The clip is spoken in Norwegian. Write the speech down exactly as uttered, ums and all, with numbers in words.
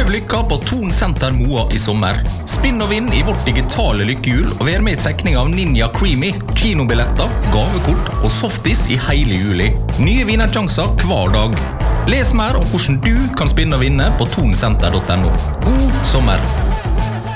Prøv lykka på Thon Senter Moa i sommer. Spinn og vinn i vårt digitale lykkehjul og vær med i trekning av Ninja Creamy, kinobilletter, gavekort og softis i hele juli. Nye vinnersjanser hver dag. Les mer om hvordan du kan spinne og vinne på thon senter punktum no. God sommer!